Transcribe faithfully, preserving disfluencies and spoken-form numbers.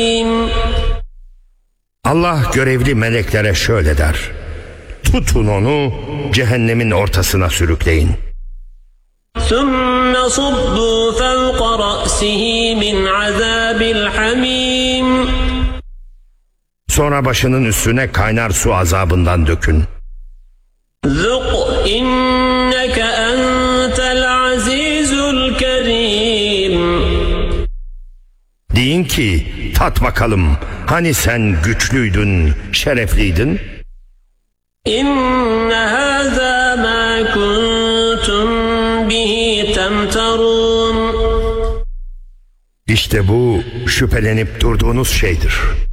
Allah görevli meleklere şöyle der: tutun onu, cehennemin ortasına sürükleyin. ثُمَّ صُبُّوا فَوْقَ رَأْسِهِ مِنْ عَذَابِ الْحَمِيمِ Sonra başının üstüne kaynar su azabından dökün. ذُقْ إِنَّكَ أَنْتَ الْعَزِيزُ الْكَرِيمُ Deyin ki, tat bakalım, hani sen güçlüydün, şerefliydin? إِنَّ هَذَا مَا كُنْتُمْ بِهِ تَمْتَرُونَ İşte bu şüphelenip durduğunuz şeydir.